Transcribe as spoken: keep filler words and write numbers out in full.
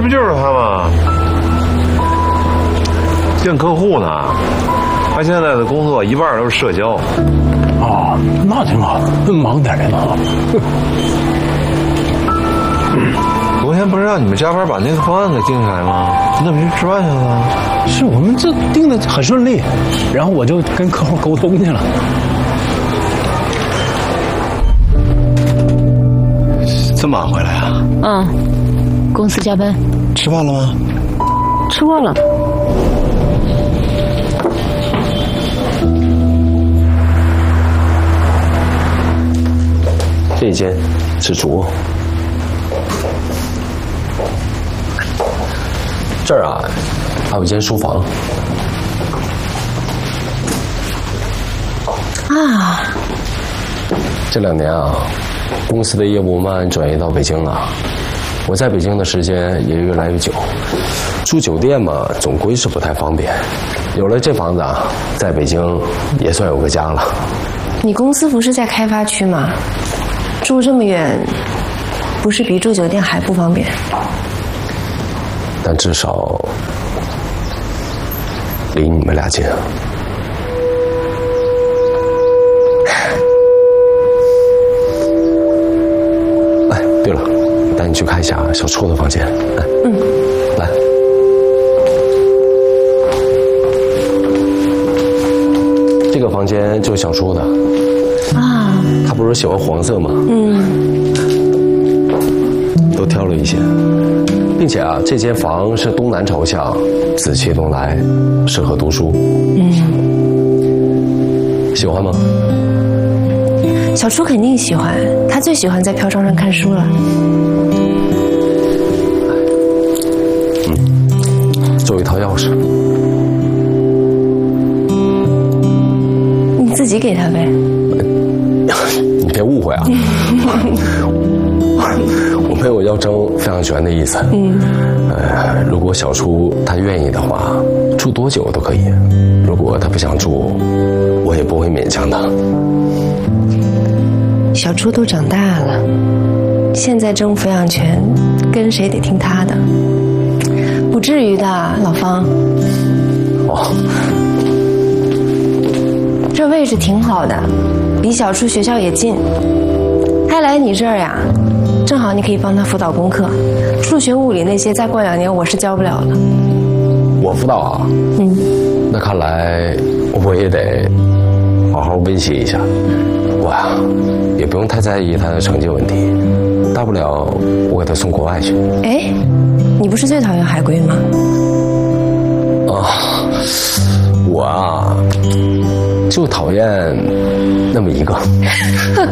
这不就是他吗？见客户呢，他现在的工作一半都是社交。 哦，那挺好，忙点人啊。 昨天不是让你们加班把那个方案给定下来吗？你怎么去吃饭去了？ 是我们这定的很顺利，然后我就跟客户沟通去了。 这么晚回来啊？ 嗯，公司加班。 吃饭了吗？ 吃过了。 这一间是主卧，这儿啊还有一间书房。 啊， 这两年啊，公司的业务慢慢转移到北京了，我在北京的时间也越来越久，住酒店嘛，总归是不太方便。有了这房子啊，在北京也算有个家了。 你公司不是在开发区吗？住这么远，不是比住酒店还不方便？ 但至少离你们俩近啊。哎，对了，我带你去看一下小初的房间。来，嗯，来。这个房间就是小初的。啊。他不是喜欢黄色吗？嗯。都挑了一些。并且啊，这间房是东南朝向，紫气东来，适合读书。嗯，喜欢吗？ 小初肯定喜欢，他最喜欢在飘窗上看书了。 嗯，做一套钥匙， 你自己给他呗。 你别误会啊。我没有要争非常全的意思。嗯，呃，如果小初他愿意的话，住多久都可以；如果他不想住，我也不会勉强他。 小初都长大了，现在争抚养权，跟谁得听他的，不至于的，老方。 哦， 这位置挺好的，离小初学校也近。他来你这儿呀，正好你可以帮他辅导功课，数学、物理那些再过两年我是教不了了。 我辅导啊？嗯，那看来我也得好好温习一下。我呀，也不用太在意他的成绩问题，大不了我给他送国外去。 哎，你不是最讨厌海归吗？ 啊，我啊，就讨厌那么一个。